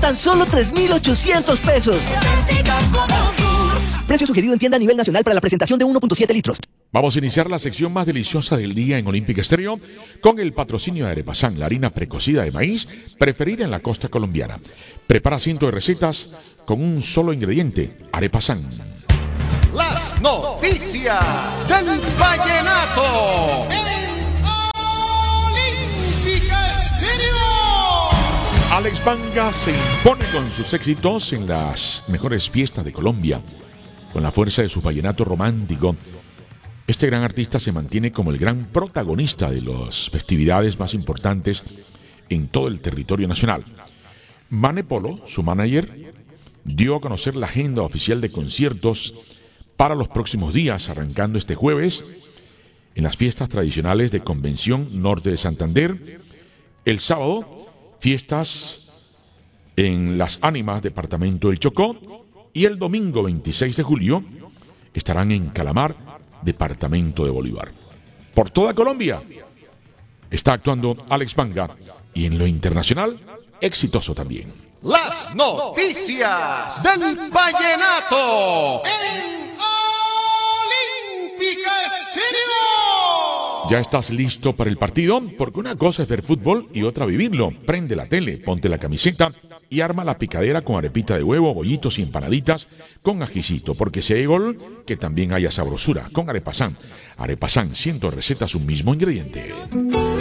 tan solo 3,800 pesos. Precio sugerido en tienda a nivel nacional para la presentación de 1.7 litros. Vamos a iniciar la sección más deliciosa del día en Olímpica Estéreo con el patrocinio de Arepasán, la harina precocida de maíz preferida en la costa colombiana. Prepara cientos de recetas con un solo ingrediente, Arepasán. Las noticias del vallenato en Olímpica Estéreo. Alex Banga se impone con sus éxitos en las mejores fiestas de Colombia. Con la fuerza de su vallenato romántico, este gran artista se mantiene como el gran protagonista de las festividades más importantes en todo el territorio nacional. Mane Polo, su manager, dio a conocer la agenda oficial de conciertos para los próximos días, arrancando este jueves en las fiestas tradicionales de Convención Norte de Santander. El sábado, fiestas en Las Ánimas, departamento del Chocó. Y el domingo 26 de julio estarán en Calamar, departamento de Bolívar. Por toda Colombia está actuando Alex Banga y en lo internacional, exitoso también. Las noticias del vallenato en Olímpica Estéreo. ¿Ya estás listo para el partido? Porque una cosa es ver fútbol y otra vivirlo. Prende la tele, ponte la camiseta y arma la picadera con arepita de huevo, bollitos y empanaditas con ajicito. Porque si hay gol, que también haya sabrosura con Arepasán. Arepasán, 100 recetas, un mismo ingrediente.